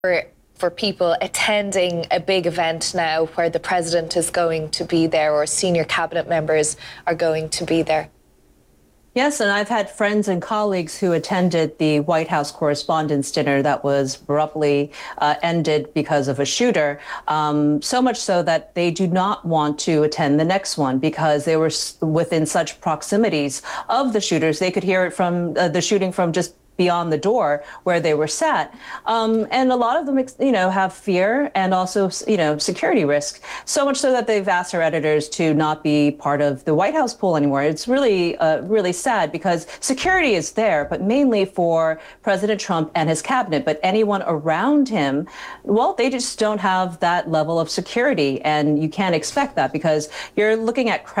for people attending a big event now where the president is going to be there or senior cabinet members are going to be there? Yes, and I've had friends and colleagues who attended the White House Correspondents' Dinner that was abruptly ended because of a shooter, so much so that they do not want to attend the next one because they were within such proximities of the shooters. They could hear it from the shooting from just beyond the door where they were sat. And a lot of them, have fear and also, security risk, so much so that they've asked our editors to not be part of the White House pool anymore. It's really, really sad because security is there, but mainly for President Trump and his cabinet. But anyone around him, well, they just don't have that level of security. And you can't expect that because you're looking at